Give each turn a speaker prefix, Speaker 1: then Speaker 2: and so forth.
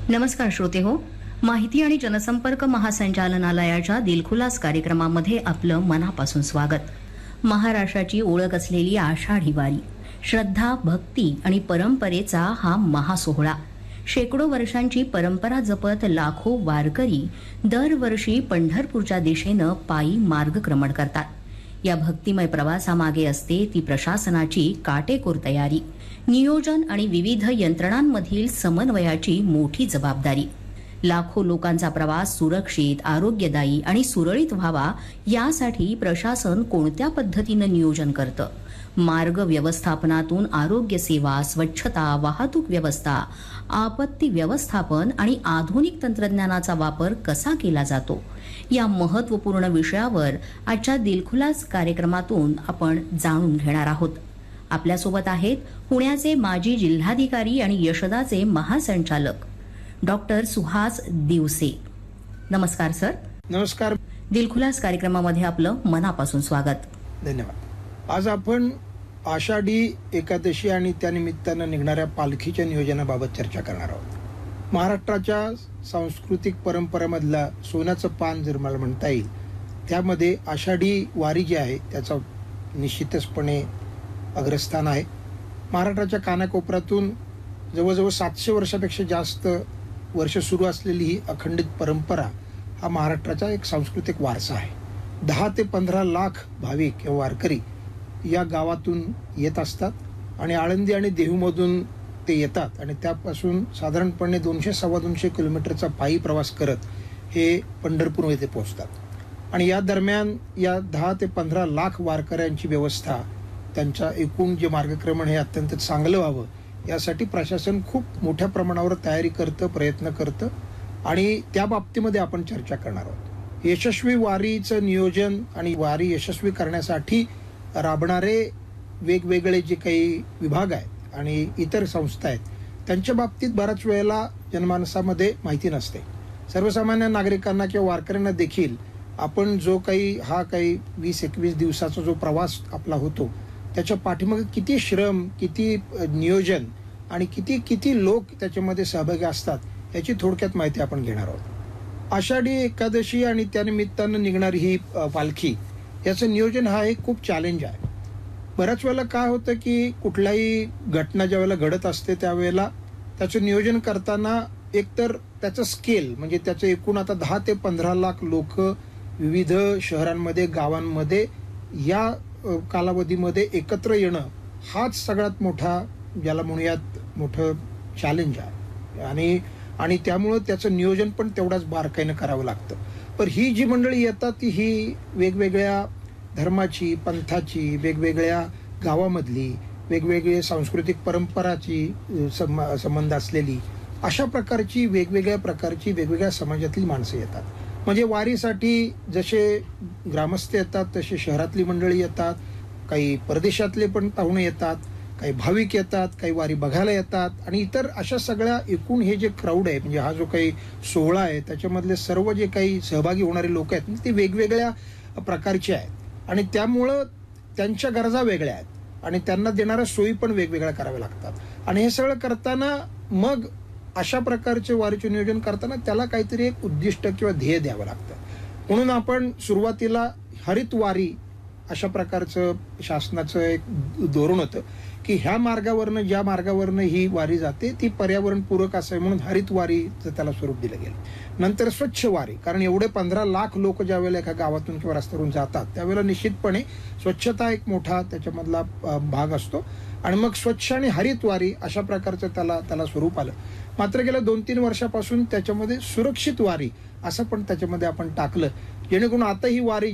Speaker 1: नमस्कार श्रोते हो, माहिती आणि जनसंपर्क महासंचालनालयाच्या दिलखुलास कार्यक्रमामध्ये आपलं मनापासून स्वागत. महाराष्ट्राची ओळख असलेली आषाढी वारी, श्रद्धा, भक्ती आणि परंपरेचा हा महासोहळा. शेकडो वर्षांची परंपरा जपत लाखो वारकरी दरवर्षी पंढरपूरच्या दिशेनं पायी मार्गक्रमण करतात. या भक्तिमय प्रवासामागे असते ती प्रशासनाची काटेकोर तयारी, नियोजन आणि विविध यंत्रणांमधील समन्वयाची मोठी जबाबदारी. लाखो लोकांचा प्रवास सुरक्षित, आरोग्यदायी आणि सुरळीत व्हावा यासाठी प्रशासन कोणत्या पद्धतीनं नियोजन करतं? मार्ग व्यवस्थापनातून आरोग्य सेवा, स्वच्छता, वाहतूक व्यवस्था, आपत्ती व्यवस्थापन आणि आधुनिक तंत्रज्ञानाचा वापर कसा केला जातो, या महत्त्वपूर्ण विषयावर आजच्या दिलखुलास कार्यक्रमातून आपण जाणून घेणार आहोत. आपल्यासोबत आहेत पुण्याचे माजी जिल्हाधिकारी आणि यशदाचे महासंचालक डॉक्टर सुहास दिवसे. नमस्कार सर.
Speaker 2: नमस्कार.
Speaker 1: दिलखुलास कार्यक्रमामध्ये आपलं मनापासून स्वागत.
Speaker 2: धन्यवाद. आज आपण आषाढी एकादशी आणि त्यानिमित्तानं निघणाऱ्या पालखीच्या नियोजनाबाबत चर्चा करणार आहोत. महाराष्ट्राच्या सांस्कृतिक परंपरेमधला सोन्याचं पान जर मला म्हणता येईल, त्यामध्ये आषाढी वारी जी आहे त्याचं निश्चितचपणे अग्रस्थान आहे. महाराष्ट्राच्या कानाकोपऱ्यातून जवळजवळ 700 वर्षापेक्षा जास्त वर्ष सुरू असलेली ही अखंडित परंपरा हा महाराष्ट्राचा एक सांस्कृतिक वारसा आहे. 10 ते 15 लाख भाविक किंवा वारकरी या गावातून येत असतात आणि आळंदी आणि देहूमधून ते येतात आणि त्यापासून साधारणपणे 200-250 किलोमीटरचा पायी प्रवास करत हे पंढरपूर येथे पोहोचतात आणि या दरम्यान या 10 ते 15 लाख वारकऱ्यांची व्यवस्था, त्यांच्या एकूण जे मार्गक्रमण हे अत्यंत चांगलं व्हावं यासाठी प्रशासन खूप मोठ्या प्रमाणावर तयारी करतं, प्रयत्न करतं आणि त्या बाबतीमध्ये आपण चर्चा करणार आहोत. यशस्वी वारीचं नियोजन आणि वारी यशस्वी करण्यासाठी राबणारे वेगवेगळे जे काही विभाग आहेत आणि इतर संस्था आहेत त्यांच्या बाबतीत बऱ्याच वेळेला जनमानसामध्ये माहिती नसते. सर्वसामान्य नागरिकांना किंवा वारकऱ्यांना देखील आपण जो काही 20-21 दिवसाचा जो प्रवास आपला होतो त्याच्या पाठीमागे किती श्रम, किती नियोजन आणि किती लोक त्याच्यामध्ये सहभागी असतात याची थोडक्यात माहिती आपण घेणार आहोत. आषाढी एकादशी आणि त्यानिमित्तानं निघणारी ही पालखी याचं नियोजन हा एक खूप चॅलेंज आहे. बऱ्याच वेळेला काय होतं की कुठल्याही घटना ज्या वेळेला घडत असते त्यावेळेला त्याचं नियोजन करताना एकतर त्याचं स्केल म्हणजे त्याचं एकूण आता 10 ते 15 लाख लोक विविध शहरांमध्ये, गावांमध्ये या कालावधीमध्ये एकत्र येणं हाच सगळ्यात मोठा, ज्याला म्हणूयात मोठं चॅलेंज आहे आणि त्यामुळं त्याचं नियोजन पण तेवढाच बारकाईनं करावं लागतं. पण ही जी मंडळी येतात ही वेगवेगळ्या धर्माची, पंथाची, वेगवेगळ्या गावामधली, वेगवेगळे सांस्कृतिक परंपराची संबंध असलेली अशा प्रकारची वेगवेगळ्या समाजातली माणसं येतात. म्हणजे वारीसाठी जसे ग्रामस्थ येतात तसे शहरातली मंडळी येतात, काही परदेशातले पण पाहुणे येतात, काही भाविक येतात, काही वारी बघायला येतात आणि इतर अशा सगळ्या एकूण हे जे क्राऊड आहे म्हणजे हा जो काही सोहळा आहे त्याच्यामधले सर्व जे काही सहभागी होणारे लोक आहेत ते वेगवेगळ्या प्रकारचे आहेत आणि त्यामुळं त्यांच्या गरजा वेगळ्या आहेत आणि त्यांना देणाऱ्या सोयी पण वेगवेगळ्या कराव्या लागतात आणि हे सगळं करताना मग अशा प्रकारचे वारीचे नियोजन करताना त्याला काहीतरी एक उद्दिष्ट किंवा ध्येय द्यावं लागतं. म्हणून आपण सुरुवातीला हरित वारी अशा प्रकारचं शासनाचं एक धोरण होतं की ह्या मार्गावरनं, ज्या मार्गावरनं ही वारी जाते ती पर्यावरणपूरक असावी म्हणून हरित वारीचं त्याला स्वरूप दिलं गेलं. नंतर स्वच्छ वारी, कारण एवढे 15 लाख लोक ज्या वेळेला एका गावातून किंवा रस्त्यावरून जातात त्यावेळेला निश्चितपणे स्वच्छता एक मोठा त्याच्यामधला भाग असतो आणि मग स्वच्छ आणि हरित वारी अशा प्रकारचं त्याला स्वरूप आलं. मात्र गेल्या 2-3 वर्षापासून त्याच्यामध्ये सुरक्षित वारी असं पण त्याच्यामध्ये आपण टाकलं, जेणेकरून आता ही वारी